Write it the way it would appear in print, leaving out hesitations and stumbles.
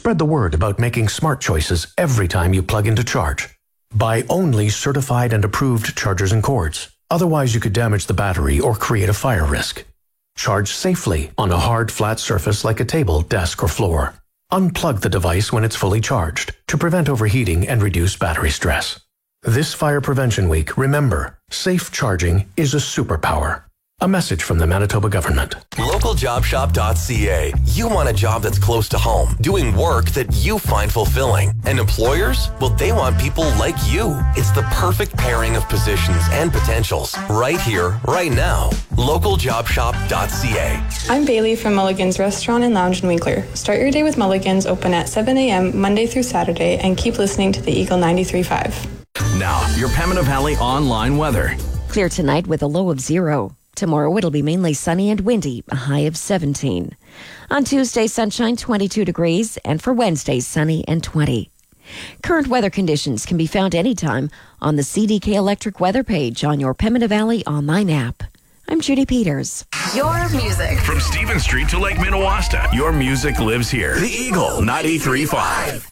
Spread the word about making smart choices every time you plug in to charge. Buy only certified and approved chargers and cords. Otherwise, you could damage the battery or create a fire risk. Charge safely on a hard, flat surface like a table, desk, or floor. Unplug the device when it's fully charged to prevent overheating and reduce battery stress. This Fire Prevention Week, remember, safe charging is a superpower. A message from the Manitoba government. LocalJobShop.ca. You want a job that's close to home, doing work that you find fulfilling. And employers? Well, they want people like you. It's the perfect pairing of positions and potentials. Right here, right now. LocalJobShop.ca. I'm Bailey from Mulligan's Restaurant and Lounge in Winkler. Start your day with Mulligan's, open at 7 a.m. Monday through Saturday, and keep listening to the Eagle 93.5. Now, your Pembina Valley online weather. Clear tonight with a low of 0. Tomorrow it'll be mainly sunny and windy, a high of 17. On Tuesday, sunshine, 22 degrees, and for Wednesday, sunny and 20. Current weather conditions can be found anytime on the CDK Electric weather page on your Pembina Valley online app. I'm Judy Peters. Your music. From Stephen Street to Lake Minnewaska, your music lives here. The Eagle 93.5.